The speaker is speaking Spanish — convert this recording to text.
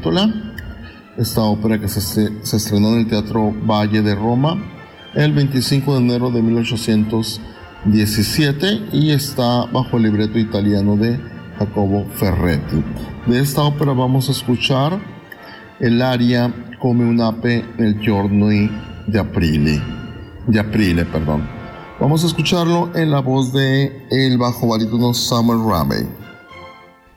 Cenerentola. Esta ópera que se estrenó en el Teatro Valle de Roma el 25 de enero de 1817 y está bajo el libreto italiano de Jacopo Ferretti. De esta ópera vamos a escuchar el aria Come un'ape nel giorni di aprile. Vamos a escucharlo en la voz de el bajo barítono Samuel Ramey.